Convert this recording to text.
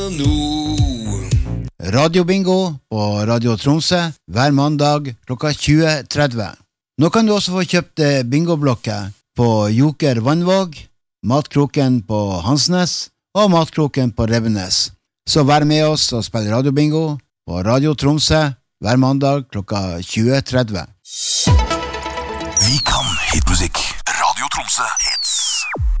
Radio Bingo på Radio Tromsø hver mandag klokka 20.30. Nå kan du også få kjøpt bingoblokker på Joker Vannvåg, Matkroken på Hansnes og Matkroken på Revenes. Så vær med oss og spill Radio Bingo på Radio Tromsø hver mandag klokka 20.30. Vi kan hitmusikk. Radio Tromsø hits.